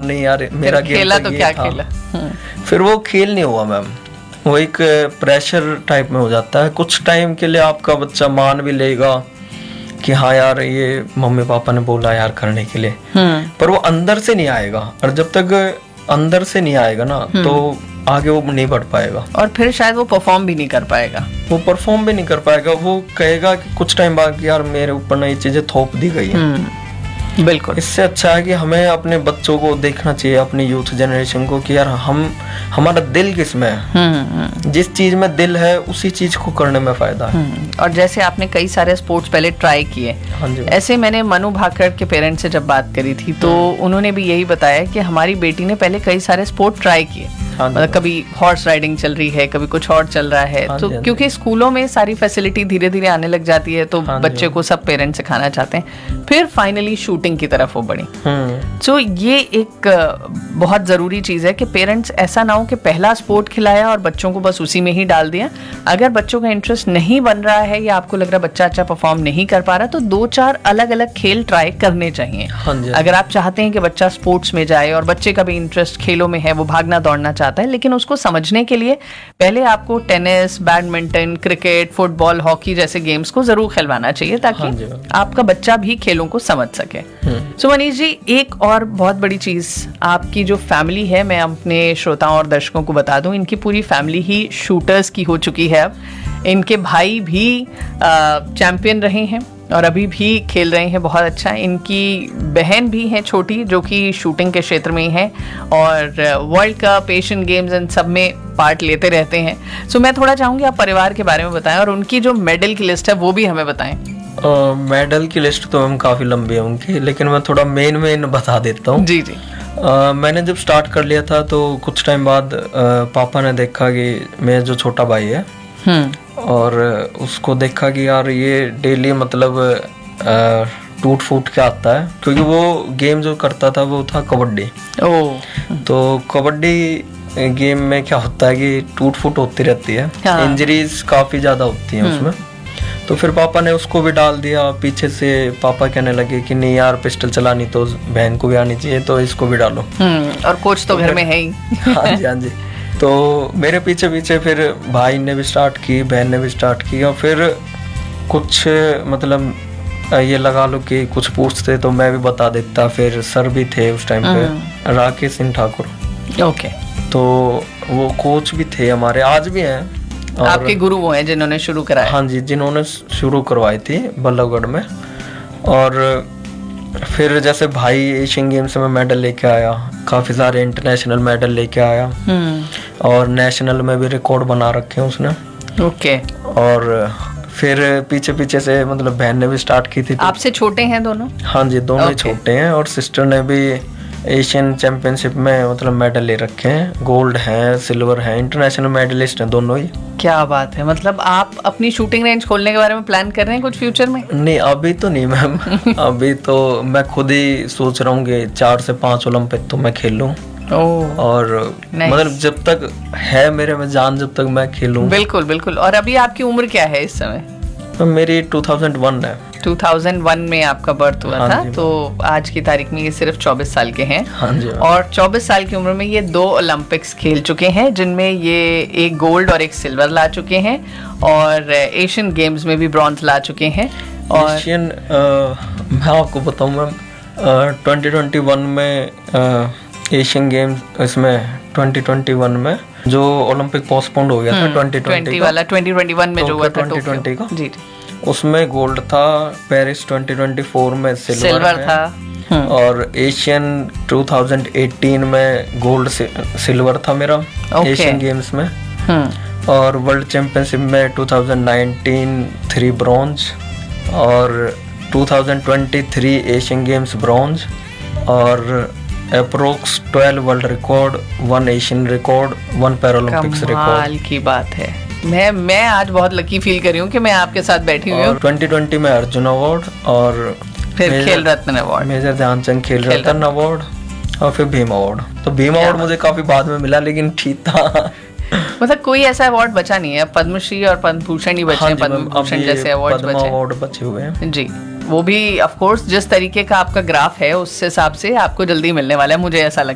नहीं यार मेरा गेम खेला तो तो ये क्या था। खेला। फिर वो खेल नहीं हुआ मैम, वो एक प्रेशर टाइप में हो जाता है। कुछ टाइम के लिए आपका बच्चा मान भी लेगा कि हाँ यार ये मम्मी पापा ने बोला यार करने के लिए, पर वो अंदर से नहीं आएगा, और जब तक अंदर से नहीं आएगा ना तो आगे वो नहीं बढ़ पाएगा, और फिर शायद वो परफॉर्म भी नहीं कर पाएगा। वो परफॉर्म भी नहीं कर पाएगा। वो कहेगा कि कुछ टाइम बाद यार मेरे ऊपर ना ये चीजें थोप दी गई हैं। बिल्कुल। इससे अच्छा है कि हमें अपने बच्चों को देखना चाहिए, अपनी यूथ जनरेशन को, कि यार हमारा दिल किस में है, जिस चीज में दिल है उसी चीज को करने में फायदा है। और जैसे आपने कई सारे स्पोर्ट्स पहले ट्राई किए, हाँ जी। ऐसे मैंने मनु भाकर के पेरेंट्स से जब बात करी थी तो उन्होंने भी यही बताया कि हमारी बेटी ने पहले कई सारे स्पोर्ट ट्राई किए। हाँ मतलब कभी हॉर्स राइडिंग चल रही है, कभी कुछ और चल रहा है। हाँ तो जी। क्योंकि स्कूलों में सारी फैसिलिटी धीरे धीरे आने लग जाती है तो हाँ बच्चे को सब पेरेंट्स सिखाना चाहते हैं। फिर फाइनली शूटिंग की तरफ वो बढ़ी। तो ये एक बहुत ज़रूरी चीज़ है कि पेरेंट्स ऐसा ना हो कि पहला स्पोर्ट खिलाया और बच्चों को बस उसी में ही डाल दिया। अगर बच्चों का इंटरेस्ट नहीं बन रहा है या आपको लग रहा है बच्चा अच्छा परफॉर्म नहीं कर पा रहा, तो 2-4 अलग अलग खेल ट्राई करने चाहिए। हाँ जी। अगर आप चाहते हैं कि बच्चा स्पोर्ट्स में जाए और बच्चे का भी इंटरेस्ट खेलों में है, वो भागना दौड़ना चाहता है, लेकिन उसको समझने के लिए पहले आपको tennis, badminton, cricket, football, hockey जैसे गेम्स को जरूर खिलवाना चाहिए ताकि आपका बच्चा भी खेलों को समझ सके। सो मनीष जी, एक और बहुत बड़ी चीज, आपकी जो फैमिली है, मैं अपने श्रोताओं और दर्शकों को बता दूं, इनकी पूरी फैमिली ही शूटर्स की हो चुकी है। अब इनके भाई भी चैंपियन रहे हैं और अभी भी खेल रहे हैं बहुत अच्छा। इनकी बहन भी है छोटी जो कि शूटिंग के क्षेत्र में ही है और वर्ल्ड कप, एशियन गेम्स इन सब में पार्ट लेते रहते हैं। सो मैं थोड़ा चाहूँगी आप परिवार के बारे में बताएं और उनकी जो मेडल की लिस्ट है वो भी हमें बताएं। मेडल की लिस्ट तो हम काफ़ी लंबी है उनकी, लेकिन मैं थोड़ा मेन बता देता हूँ। जी जी। मैंने जब स्टार्ट कर लिया था तो कुछ टाइम बाद पापा ने देखा कि मेरा जो छोटा भाई है और उसको देखा कि यार ये डेली मतलब टूट फूट के आता है, क्योंकि वो गेम जो करता था वो था कबड्डी। तो कबड्डी गेम में क्या होता है कि टूट फूट होती रहती है। हाँ। इंजरीज काफ़ी ज़्यादा होती हैं उसमें। तो फिर पापा ने उसको भी डाल दिया पीछे से। पापा कहने लगे कि नहीं यार पिस्टल चलानी तो बहन को भी आनी चाहिए, तो इसको भी डालो। और कोच तो घर में है ही। हाँ जी, हाँ जी। तो मेरे पीछे पीछे फिर भाई ने भी स्टार्ट की, बहन ने भी स्टार्ट की, और फिर कुछ मतलब ये लगा लो कि कुछ पूछते तो मैं भी बता देता। फिर सर भी थे उस टाइम पे, राकेश सिंह ठाकुर। ओके। तो वो कोच भी थे हमारे, आज भी हैं। आपके गुरु वो हैं जिन्होंने शुरू कराया? हाँ जी, जिन्होंने शुरू करवाई थी बल्लभगढ़ में। और फिर जैसे भाई एशियन गेम्स में मेडल लेके आया, काफ़ी सारे इंटरनेशनल मेडल लेके आया, और नेशनल में भी रिकॉर्ड बना रखे हैं उसने। ओके। और फिर पीछे पीछे से मतलब बहन ने भी स्टार्ट की थी। आपसे छोटे हैं दोनों? हाँ जी, दोनों ही छोटे हैं। और सिस्टर ने भी एशियन चैंपियनशिप में मतलब मेडल ले रखे हैं, गोल्ड हैं, सिल्वर हैं, इंटरनेशनल मेडलिस्ट हैं दोनों ही। क्या बात है। मतलब आप अपनी शूटिंग रेंज खोलने के बारे में प्लान कर रहे हैं कुछ फ्यूचर में? नहीं, अभी तो नहीं मैम। अभी तो मैं खुद ही सोच रहा हूँ कि 4 से 5 ओलंपिक तो मैं खेलूं। और मतलब जब तक है मेरे में जान, जब तक मैं खेलूं। बिल्कुल बिल्कुल। और अभी आपकी उम्र क्या है इस समय? तो मेरी 2001 है। 2001 में आपका बर्थ हुआ था, तो आज की तारीख में ये सिर्फ 24 साल के हैं। हाँ जी। और 24 साल की उम्र में ये 2 ओलंपिक्स खेल चुके हैं, जिनमें ये एक गोल्ड और एक सिल्वर ला चुके हैं, और एशियन गेम्स में भी ब्रॉन्ज ला चुके हैं। और एशियन मैं आपको बताऊं मैम, 2021 में एशियन गेम्स, इसमें 2021 में जो ओलंपिक पोस्टपोन्ड हो गया था 2020 वाला, 2021 में जो हुआ था 2020 का, जी, उसमें गोल्ड था। पेरिस 2024 में सिल्वर था। और एशियन 2018 में गोल्ड सिल्वर था मेरा एशियन गेम्स में। और वर्ल्ड चैंपियनशिप में 2019 3 ब्रॉन्ज, और 2023 एशियन गेम्स ब्रॉन्ज, और approx 12 world record, 1 Asian record, 1 Paralympics record. कमाल की बात है। मैं आज बहुत लकी फील कर रही हूँ कि मैं आपके साथ बैठी हुई हूँ। 2020 में अर्जुन अवार्ड, और फिर खेल रत्न अवार्ड, मेजर ध्यानचंद खेल रत्न अवार्ड, और फिर भीम अवार्ड। तो भीम अवार्ड मुझे काफी बाद में मिला, लेकिन ठीक था। मतलब कोई ऐसा अवार्ड बचा नहीं है। पद्मश्री और पद्म भूषण ही बचे हैं। पद्म भूषण जैसे अवार्ड बचे हुए हैं जी। वो भी ऑफ कोर्स जिस तरीके का आपका ग्राफ है उस हिसाब से आपको जल्दी मिलने वाला है, मुझे ऐसा लगता है।